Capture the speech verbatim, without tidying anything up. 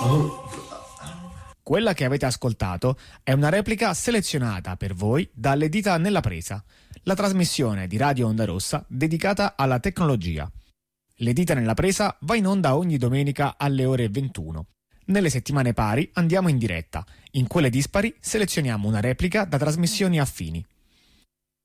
Quella che avete ascoltato è una replica selezionata per voi dalle dita nella presa, la trasmissione di Radio Onda Rossa dedicata alla tecnologia. Le dita nella presa va in onda ogni domenica alle ore ventuno. Nelle settimane pari andiamo in diretta, in quelle dispari selezioniamo una replica da trasmissioni affini.